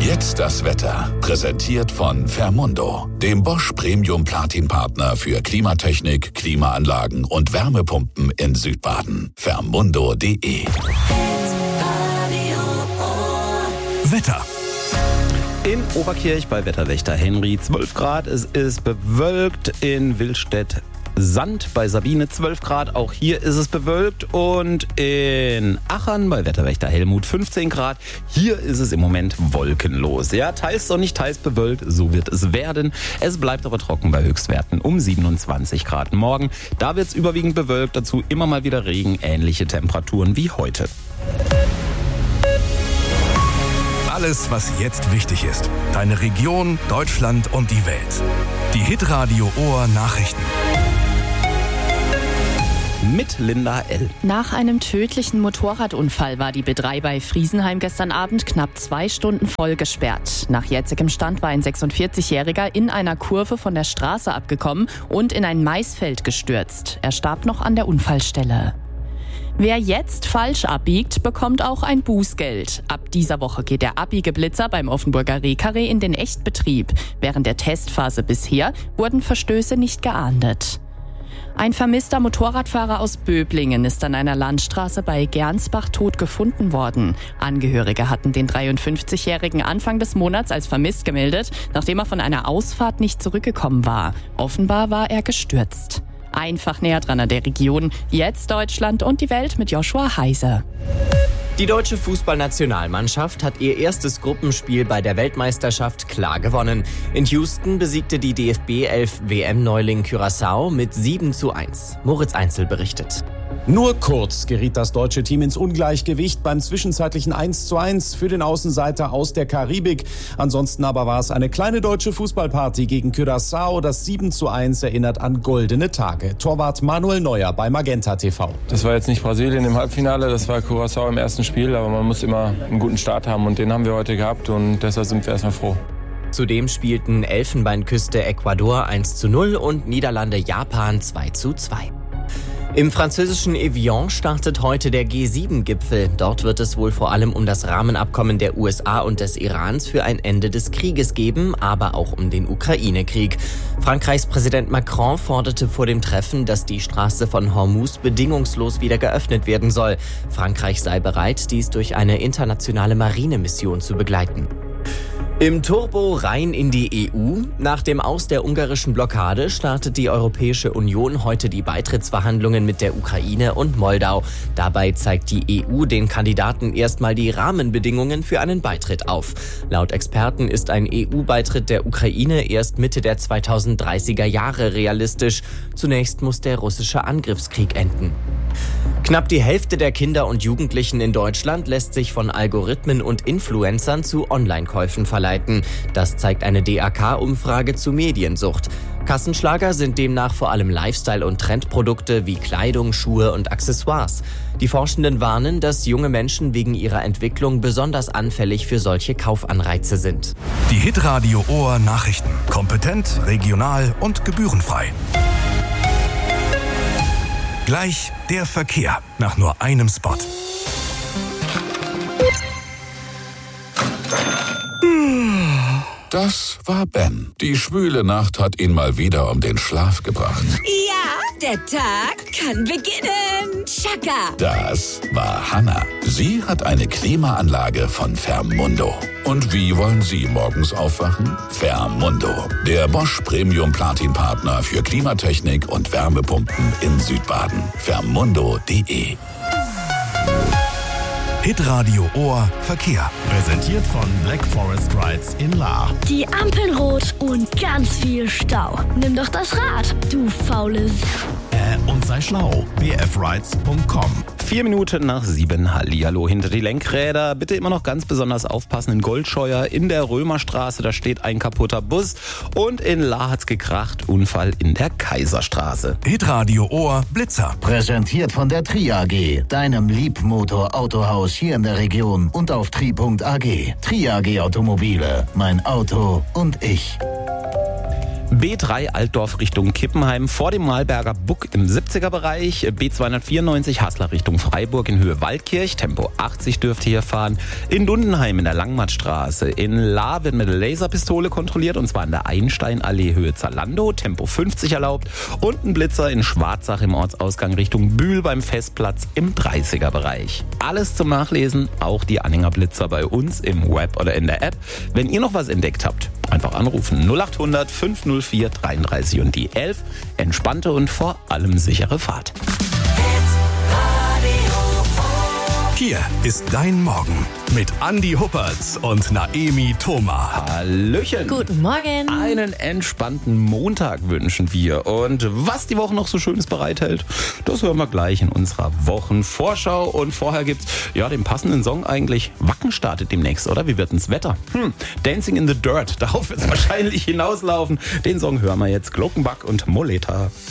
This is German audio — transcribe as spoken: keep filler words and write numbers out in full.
Jetzt das Wetter. Präsentiert von Fermundo, dem Bosch Premium Platin Partner für Klimatechnik, Klimaanlagen und Wärmepumpen in Südbaden. Fermundo punkt de. Wetter. In Oberkirch bei Wetterwächter Henry zwölf Grad. Es ist bewölkt. In Willstedt Sand bei Sabine zwölf Grad. Auch hier ist es bewölkt. Und in Achern bei Wetterwächter Helmut fünfzehn Grad. Hier ist es im Moment wolkenlos. Ja, teils sonnig, teils bewölkt. So wird es werden. Es bleibt aber trocken bei Höchstwerten um siebenundzwanzig Grad. Morgen, da wird es überwiegend bewölkt. Dazu immer mal wieder Regen. Ähnliche Temperaturen wie heute. Alles, was jetzt wichtig ist. Deine Region, Deutschland und die Welt. Die Hitradio Ohr Nachrichten. Mit Linda L. Nach einem tödlichen Motorradunfall war die B drei bei Friesenheim gestern Abend knapp zwei Stunden voll gesperrt. Nach jetzigem Stand war ein sechsundvierzigjähriger in einer Kurve von der Straße abgekommen und in ein Maisfeld gestürzt. Er starb noch an der Unfallstelle. Wer jetzt falsch abbiegt, bekommt auch ein Bußgeld. Ab dieser Woche geht der Abbiegeblitzer beim Offenburger Rehkarree in den Echtbetrieb. Während der Testphase bisher wurden Verstöße nicht geahndet. Ein vermisster Motorradfahrer aus Böblingen ist an einer Landstraße bei Gernsbach tot gefunden worden. Angehörige hatten den dreiundfünfzigjährigen Anfang des Monats als vermisst gemeldet, nachdem er von einer Ausfahrt nicht zurückgekommen war. Offenbar war er gestürzt. Einfach näher dran an der Region. Jetzt Deutschland und die Welt mit Joshua Heise. Die deutsche Fußballnationalmannschaft hat ihr erstes Gruppenspiel bei der Weltmeisterschaft klar gewonnen. In Houston besiegte die D F B elf W M-Neuling Curaçao mit sieben zu eins. Moritz Einzel berichtet. Nur kurz geriet das deutsche Team ins Ungleichgewicht beim zwischenzeitlichen eins zu eins für den Außenseiter aus der Karibik. Ansonsten aber war es eine kleine deutsche Fußballparty gegen Curaçao. Das sieben zu eins erinnert an goldene Tage. Torwart Manuel Neuer bei Magenta T V. Das war jetzt nicht Brasilien im Halbfinale, das war Curaçao im ersten Spiel. Aber man muss immer einen guten Start haben und den haben wir heute gehabt und deshalb sind wir erstmal froh. Zudem spielten Elfenbeinküste Ecuador eins zu null und Niederlande Japan zwei zu zwei. Im französischen Evian startet heute der G sieben Gipfel. Dort wird es wohl vor allem um das Rahmenabkommen der U S A und des Irans für ein Ende des Krieges geben, aber auch um den Ukraine-Krieg. Frankreichs Präsident Macron forderte vor dem Treffen, dass die Straße von Hormuz bedingungslos wieder geöffnet werden soll. Frankreich sei bereit, dies durch eine internationale Marinemission zu begleiten. Im Turbo rein in die E U. Nach dem Aus der ungarischen Blockade startet die Europäische Union heute die Beitrittsverhandlungen mit der Ukraine und Moldau. Dabei zeigt die E U den Kandidaten erstmal die Rahmenbedingungen für einen Beitritt auf. Laut Experten ist ein E U-Beitritt der Ukraine erst Mitte der zweitausenddreißiger Jahre realistisch. Zunächst muss der russische Angriffskrieg enden. Knapp die Hälfte der Kinder und Jugendlichen in Deutschland lässt sich von Algorithmen und Influencern zu Online-Käufen verleiten. Das zeigt eine D A K-Umfrage zu Mediensucht. Kassenschlager sind demnach vor allem Lifestyle- und Trendprodukte wie Kleidung, Schuhe und Accessoires. Die Forschenden warnen, dass junge Menschen wegen ihrer Entwicklung besonders anfällig für solche Kaufanreize sind. Die Hitradio Ohr Nachrichten. Kompetent, regional und gebührenfrei. Gleich der Verkehr nach nur einem Spot. Das war Ben. Die schwüle Nacht hat ihn mal wieder um den Schlaf gebracht. Ja, der Tag kann beginnen. Chaka. Das war Hannah. Sie hat eine Klimaanlage von Fermundo. Und wie wollen Sie morgens aufwachen? Fermundo, der Bosch Premium Platin Partner für Klimatechnik und Wärmepumpen in Südbaden. Fermundo punkt de. Hitradio Ohr Verkehr. Präsentiert von Black Forest Rides in Lahr. Die Ampeln rot und ganz viel Stau. Nimm doch das Rad, du faules. Äh, und sei schlau. b f rides punkt com. Vier Minuten nach sieben. Hallihallo hinter die Lenkräder. Bitte immer noch ganz besonders aufpassen in Goldscheuer. In der Römerstraße, da steht ein kaputter Bus. Und in Lahr hat's gekracht. Unfall in der Kaiserstraße. Hitradio Ohr Blitzer. Präsentiert von der Tri A G, deinem Liebmotor-Autohaus hier in der Region und auf tri punkt a g. Tri A G Automobile, mein Auto und ich. B drei Altdorf Richtung Kippenheim vor dem Malberger Buck im siebziger-Bereich. B zweihundertvierundneunzig Haslar Richtung Freiburg in Höhe Waldkirch. Tempo achtzig dürft ihr hier fahren. In Dundenheim in der Langmattstraße. In La wird mit Laserpistole kontrolliert und zwar in der Einsteinallee Höhe Zalando. Tempo fünfzig erlaubt. Und ein Blitzer in Schwarzach im Ortsausgang Richtung Bühl beim Festplatz im dreißiger-Bereich. Alles zum Nachlesen, auch die Anhängerblitzer bei uns im Web oder in der App. Wenn ihr noch was entdeckt habt, einfach anrufen. null acht hundert fünf null vier dreiunddreißig und die elf. Entspannte und vor allem sichere Fahrt. Hier ist dein Morgen mit Andi Huppertz und Naemi Thoma. Hallöchen. Guten Morgen. Einen entspannten Montag wünschen wir. Und was die Woche noch so Schönes bereithält, das hören wir gleich in unserer Wochenvorschau. Und vorher gibt's ja den passenden Song eigentlich. Wacken startet demnächst, oder? Wie wird den's Wetter? Hm, Dancing in the Dirt. Darauf wird's wahrscheinlich hinauslaufen. Den Song hören wir jetzt. Glockenbach und Moleta.